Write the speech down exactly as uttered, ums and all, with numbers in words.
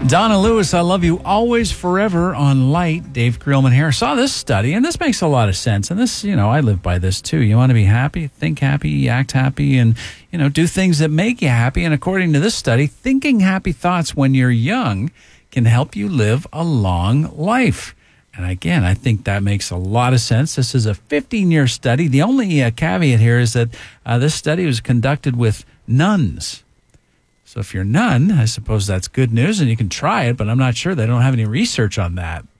Donna Lewis, I love you always, forever on Light. Dave Creelman here. Saw this study, and this makes a lot of sense. And this, you know, I live by this too. You want to be happy, think happy, act happy, and, you know, do things that make you happy. And according to this study, thinking happy thoughts when you're young can help you live a long life. And again, I think that makes a lot of sense. This is a fifteen-year study. The only uh, caveat here is that uh, this study was conducted with nuns. So if you're none, I suppose that's good news, and you can try it, but I'm not sure. They don't have any research on that.